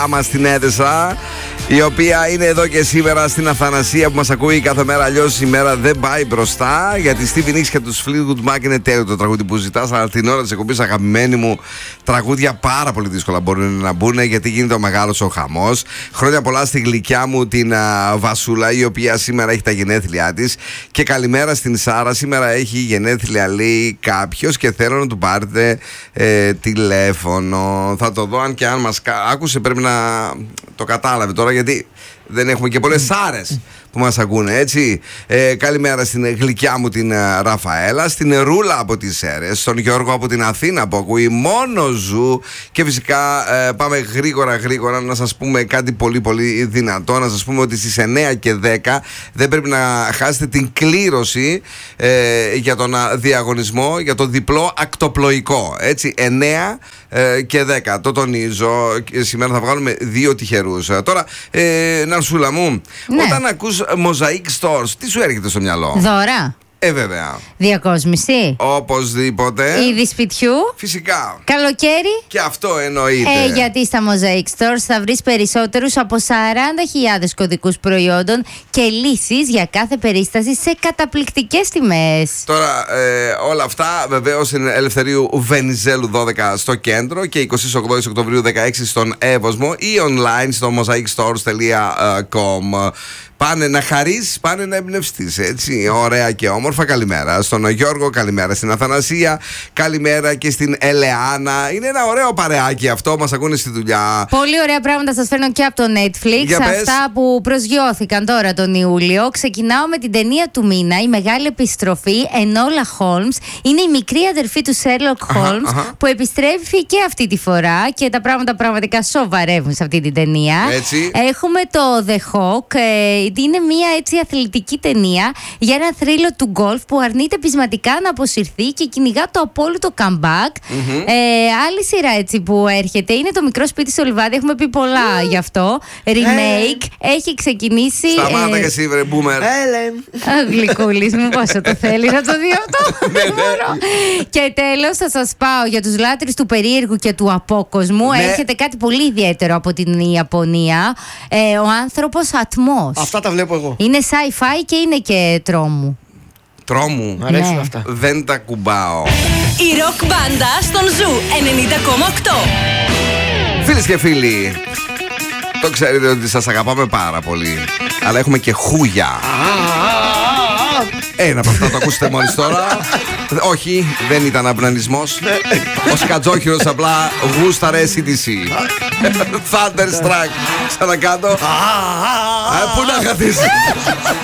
Άμα στην Έδεσα, η οποία είναι εδώ και σήμερα στην Αθανασία που μας ακούει κάθε μέρα. Αλλιώς η μέρα δεν πάει μπροστά. Γιατί Stevie Nicks και τους Fleetwood Mac είναι τέλειο το τραγούδι που ζητάς. Αλλά την ώρα της εκπομπής, αγαπημένοι μου, τραγούδια πάρα πολύ δύσκολα μπορούν να μπουν, γιατί γίνεται ο μεγάλος ο χαμός. Χρόνια πολλά στη γλυκιά μου την Βασούλα, η οποία σήμερα έχει τα γενέθλιά της. Και καλημέρα στην Σάρα. Σήμερα έχει γενέθλια, λέει κάποιος, και θέλω να του πάρετε τηλέφωνο. Θα το δω, αν και αν μας άκουσε πρέπει να το κατάλαβε τώρα, γιατί δεν έχουμε και πολλές Σάρες που μας ακούνε, έτσι. Καλημέρα στην γλυκιά μου την Ραφαέλα, στην Ρούλα από τις Σέρρες, στον Γιώργο από την Αθήνα που ακούει μόνο Ζου. Και φυσικά πάμε γρήγορα να σας πούμε κάτι πολύ δυνατό. Να σας πούμε ότι στις 9 και 10 δεν πρέπει να χάσετε την κλήρωση για τον διαγωνισμό για το διπλό ακτοπλοϊκό, έτσι. 9 και 10, το τονίζω. Σήμερα θα βγάλουμε 2 τυχερούς. Τώρα, Ναρσούλα μου, ναι, όταν ακούς Mosaic Stores, τι σου έρχεται στο μυαλό? Δώρα. Βέβαια. Διακόσμηση. Οπωσδήποτε. Είδη σπιτιού. Φυσικά. Καλοκαίρι. Και αυτό εννοείται. Γιατί στα Mosaic Stores θα βρεις περισσότερους από 40.000 κωδικούς προϊόντων και λύσεις για κάθε περίσταση σε καταπληκτικές τιμές. Τώρα, όλα αυτά βεβαίως είναι Ελευθερίου Βενιζέλου 12 στο κέντρο και 28 Οκτωβρίου 16 στον Εύωσμο, ή online στο mosaicstores.com. Πάνε να χαρείς, πάνε να εμπνευστείς, έτσι, ωραία και όμορφα. Καλημέρα στον Γιώργο, καλημέρα στην Αθανασία, καλημέρα και στην Ελεάνα. Είναι ένα ωραίο παρεάκι αυτό, μας ακούνε στη δουλειά. Πολύ ωραία πράγματα σας φέρνω και από το Netflix. Αυτά που προσγειώθηκαν τώρα τον Ιούλιο. Ξεκινάω με την ταινία του μήνα, η μεγάλη επιστροφή. Ενόλα Χόλμς. Είναι η μικρή αδερφή του Σέρλοκ Χόλμς που επιστρέφει και αυτή τη φορά, και τα πράγματα πραγματικά σοβαρεύουν σε αυτή την ταινία. Έτσι. Έχουμε το The Hawk. Είναι μια έτσι αθλητική ταινία για ένα θρύλο του γκολφ που αρνείται πεισματικά να αποσυρθεί και κυνηγά το απόλυτο comeback. Άλλη σειρά έτσι που έρχεται είναι το Μικρό Σπίτι στο Λιβάδι. Έχουμε πει πολλά γι' αυτό. Remake. Έχει ξεκινήσει. Σταμάτα και εσύ, βρε μπούμερ. Γλυκούλης μου, πόσο το θέλει να το δει αυτό. Και τέλος θα σας πάω για τους λάτρεις του περίεργου και του απόκοσμου. Έρχεται κάτι πολύ ιδιαίτερο από την Ιαπωνία. Ο άνθρωπος ατμός. Αυτά τα βλέπω εγώ. Είναι sci-fi και είναι και τρόμου. Τρόμου. Μ' αρέσουν αυτά. Δεν τα κουμπάω. Η ροκ μπάντα στον Ζου 90,8. Φίλες και φίλοι, το ξέρετε ότι σας αγαπάμε πάρα πολύ, αλλά έχουμε και χούγια. Ένα από αυτά το ακούσετε μόλις τώρα. Όχι, δεν ήταν αυνανισμός. Ο Σκατζόχυρος απλά γούσταρε CDC. Thunderstruck. Ξανακάτω. Πού να χαθείς.